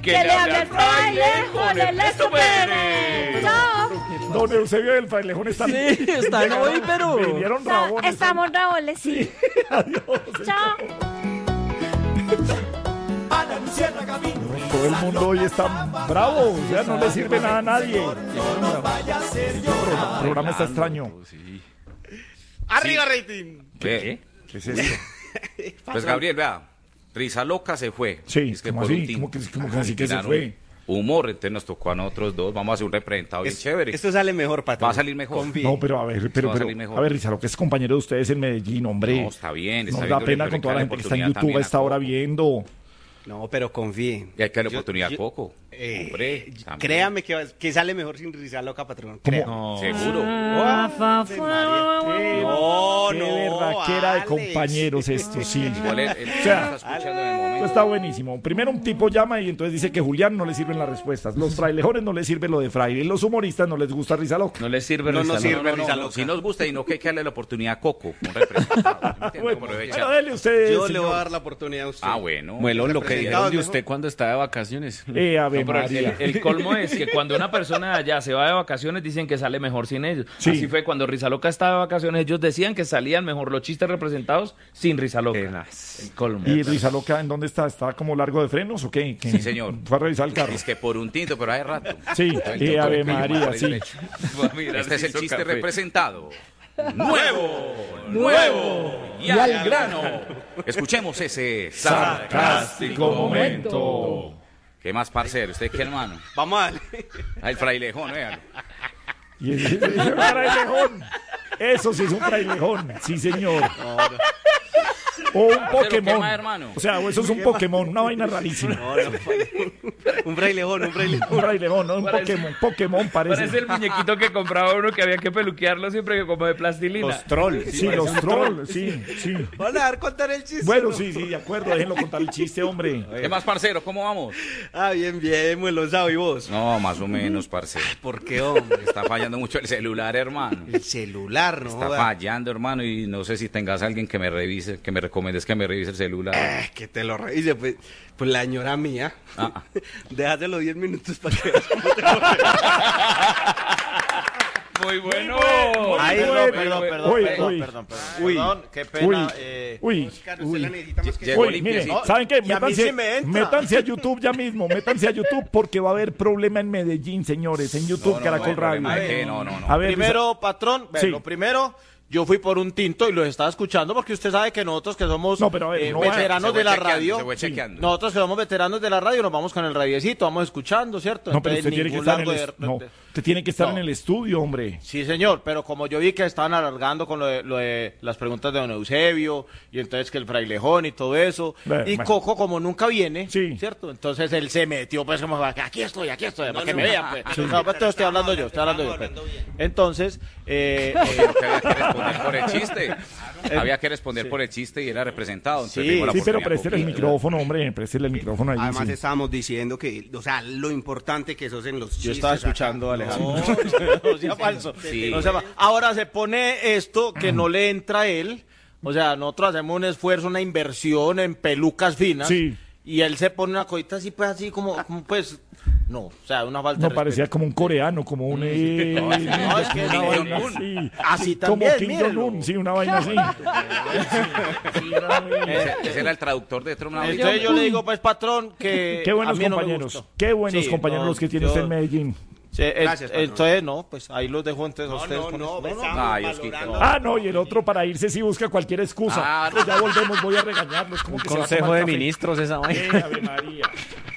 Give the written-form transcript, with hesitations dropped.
que le hable al frailejón, Ernesto Pérez. Chao. Don Eusebio del frailejón está... Sí, están hoy, pero... Vinieron rabones. Estamos rabones, sí. Adiós. Chao. Todo el mundo hoy está bravo, o sea, no le sirve nada a nadie. El programa está extraño. ¡Arriba, rating! ¿Qué? ¿Qué es esto? Pues Gabriel, vea, Risa Loca se fue. Sí, es que ¿cómo por así? un tinto. ¿Cómo que así que se Tiraron fue? Humor, entonces nos tocó a nosotros dos. Vamos a hacer un representado bien chévere. Esto sale mejor, patrón. Va a salir mejor. Confíe. No, pero a ver, va a salir mejor. a ver, Risa, lo que es compañero de ustedes en Medellín, hombre. No, está bien. Nos Está da bien, pena pero con toda la hay gente que que está en darle YouTube a oportunidad esta hora también viendo. No, pero confíe. Y hay que darle oportunidad a Coco. Hombre, también. Créame que sale mejor sin Risa Loca, patrón. ¿Cómo? Seguro. No, Qué berraquera de Alex. compañeros esto, sí. Igual él O sea, está escuchando en el esto momento. está buenísimo. Primero un tipo llama y entonces dice que Julián no le sirven las respuestas. Los frailejones no les sirve lo de fraile. Y los humoristas no les gusta Risa Loca. No les sirve No Risa nos Loca. sirve Risa Loca. Si nos gusta y no que hay que darle la oportunidad a Coco, un representado. ¿Me entiende? Bueno, Como lo he pero hecho. dele usted, Yo le señor. voy a dar la oportunidad a usted. Ah, bueno. Muelón, lo que Representado dijeron de mejor. usted cuando estaba de vacaciones. Ave No, pero María. el colmo es que cuando una persona de allá se va de vacaciones dicen que sale mejor sin ellos. Sí. Así fue cuando Risa Loca estaba de vacaciones, ellos decían que salían mejor los chistes representados sin Risa Loca. El colmo. ¿Y Risa Loca en dónde está? ¿Está como largo de frenos o qué? Sí, señor. Fue a revisar el carro. Es que por un tinto, pero hace rato. Sí, Entonces, Ave toca María, para sí. derecho. Mira, Este es el hizo chiste café. representado. Nuevo y al grano. Escuchemos ese Sarcástico momento. ¿Qué más, parcero? ¿Usted qué, hermano? Vamos a darle. Ah, el frailejón, véalo. Y ese es un frailejón. Eso sí es un frailejón. Sí, señor. O un Pokémon. ¿qué más, hermano? O sea, o eso es un Pokémon, una vaina rarísima. Un frailejón. Un frailejón, no un Pokémon. Pokémon Parece parece. el muñequito que compraba uno que había que peluquearlo siempre que como de plastilina. trolls. Sí, los trolls, sí, sí. Van a dar contar el chiste. Bueno, ¿no? sí, de acuerdo, déjenlo contar el chiste, hombre. ¿Qué más, parcero? ¿Cómo vamos? Ah, bien, Muelón, ¿sabe? ¿Y vos? No, más o menos, parcero. ¿Por qué, hombre? Está fallando mucho el celular, hermano. El celular, ¿no? Está joda. fallando, hermano, y no sé si tengas a alguien que me revise, que me recomiendes que me revise el celular. Que te lo revise, pues la señora mía. Ah. Déjaselo 10 minutos para que veas cómo te Muy bueno. Ay, Perdón. Uy. Perdón, qué pena. Uy, Oscar, usted la necesita más que Llegó uy, mire, limpiecito. ¿saben qué? Y a mí sí me entra. Métanse a YouTube ya mismo, métanse a YouTube porque va a haber problema en Medellín, señores, en YouTube, Caracol hay problema Radio. de que no. A ver, Primero, patrón, Sí. lo primero, yo fui por un tinto y lo estaba escuchando porque usted sabe que nosotros que somos No, pero a ver, no veteranos se fue de la chequeando, radio, se fue chequeando. nosotros que somos veteranos de la radio nos vamos con el radiecito, vamos escuchando, ¿cierto? no, pero Entonces, usted tiene que ningún estar en largo el, de- no, usted tiene que estar No. en el estudio, hombre. Sí, señor, pero como yo vi que estaban alargando con lo de las preguntas de don Eusebio, y entonces que el frailejón y todo eso, Bueno, y bueno. Coco como nunca viene, Sí. ¿cierto? Entonces él se metió, pues como, aquí estoy, para que me no. vean, pues. No, pues, estoy hablando yo, pues. Entonces, Que había que responder por el chiste. Había que responder por el chiste y era representado. Entonces Sí, dimos la Sí, pero oportunidad a préstele el Coquito. micrófono, hombre, préstele el micrófono ahí. Además sí. estábamos diciendo que, o sea, lo importante que sos en los chistes. yo estaba escuchando a acá. Alejandro. No, No sea falso. Sí. No sea ahora se pone esto que no le entra a él. O sea, nosotros hacemos un esfuerzo, una inversión en pelucas finas. Sí. Y él se pone una cosita así, pues así como pues. No, o sea, una falta No de parecía respeto. como un coreano, como un... No, es que una no, vaina no. así. Así Como también, Kim mírelo. Jong-un, sí, una vaina así. Ese era el traductor de Trump. Entonces yo le digo, pues, patrón, que Qué buenos a mí no me compañeros, gustó. qué buenos Sí, compañeros no, los que tiene yo- usted en Medellín. Sí, Gracias, patrón. entonces, no, pues ahí los dejo entonces a ustedes. con eso. Ay, Osquito. Ah, no, y el otro para irse sí busca cualquier excusa. Ah, Pues ya volvemos, voy a regañarlos. Como que se va a Consejo tomar de café. ministros esa vaina. Ave María.